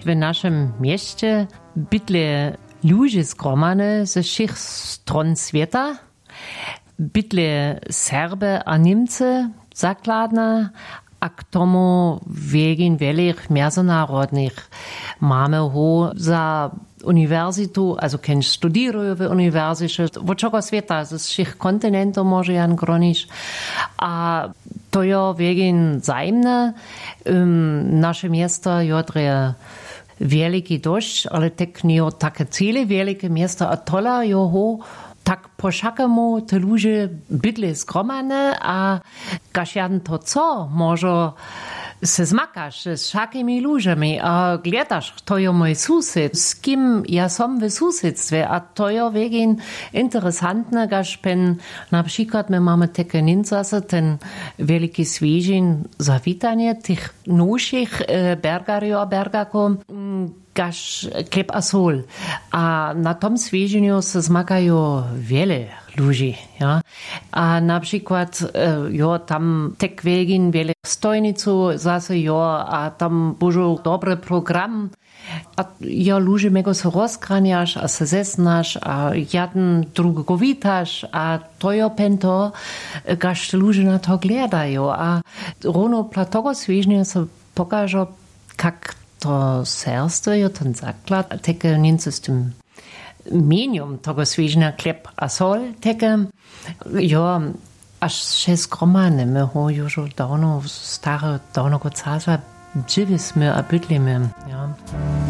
W naszym mieście bydle ludzie zgromane ze všech stron świata, bydle Serbe a Niemcy zakladne, a k tomu wegin wielich międzynarodnych mamy ho za uniwersytu, also kenž studirują w uniwersycie, od czego świata, z všech kontynentów może jan gronić, a to jo wegin zajmne, nasze miasto jodre wielki dość, ale tak nie takie cele wielkie miasta, a tola jo ho tak po všakemu te ludzie bydle zgromane, a kaž to co, może se zmakaš z všakými ludziami a gledaš, to je mój sused, z kim ja som w susedstwie, a to je wegin interesantne, kaž pen, na przykład my mamy takie nincase, ten wielki svížin zawitanie tych nowszych bergarjo a bergako, kaž kleb a sol. A na tom svíženiu se zmakajú wiele ludzi, ja. A na przykład, jo, tam tek wegin wiele stojnicu zase, jo, a tam božu dobry program, a jo, ludzie mego se rozkranjaš, a se zesnaš, a jeden drugiego witaš, a to jo pento, kaž ludzie na to gledajú. A rono platogo svíženia se pokažo, kak to serstvo je ten zaklad, teke nič s tym medium tego svíženia kleb a sol, teke, jo, až še skromane, my ho już dawno, stare, dawno go casa, dživi sme a bydlimy, ja.